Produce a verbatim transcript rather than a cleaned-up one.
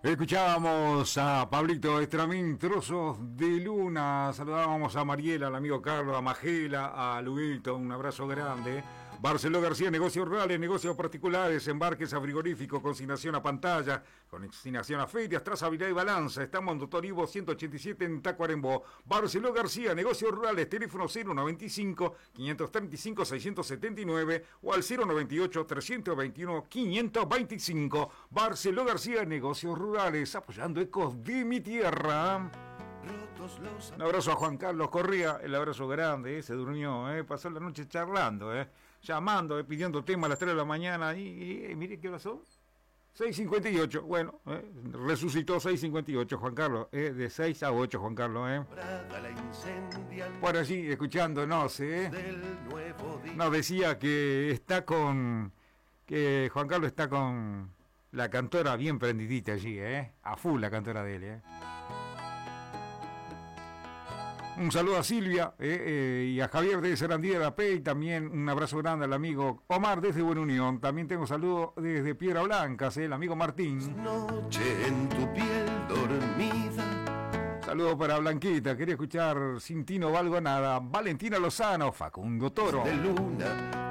Escuchábamos a Pablito Estramín, Trozos de Luna. Saludábamos a Mariela, al amigo Carlos, a Magela, a Luito, un abrazo grande. Barceló García, negocios rurales, negocios particulares, embarques a frigorífico, consignación a pantalla, consignación a ferias, trazabilidad y balanza. Estamos en Doctor Ivo ciento ochenta y siete en Tacuarembó. Barceló García, negocios rurales, teléfono cero noventa y cinco, quinientos treinta y cinco, seiscientos setenta y nueve o al cero noventa y ocho, trescientos veintiuno, quinientos veinticinco. Barceló García, negocios rurales, apoyando Ecos de mi tierra. Un abrazo a Juan Carlos Correa, el abrazo grande, eh, se durmió, eh, pasó la noche charlando, eh, llamando, eh, pidiendo tema a las tres de la mañana y, y, y mire qué pasó, seis cincuenta y ocho, bueno, eh, resucitó seis cincuenta y ocho Juan Carlos, eh, de seis a ocho Juan Carlos, eh. Por allí, escuchándonos, eh, nos decía que está con, que Juan Carlos está con la cantora bien prendidita allí, eh, a full la cantora de él, eh. Un saludo a Silvia eh, eh, y a Javier de Sarandí de la P y también un abrazo grande al amigo Omar desde Buena Unión. También tengo saludo desde Piedra Blanca, eh, el amigo Martín. Noche en tu piel dormida. Saludo para Blanquita, quería escuchar Sin ti no valgo nada. Valentina Lozano, Facundo Toro. De luna.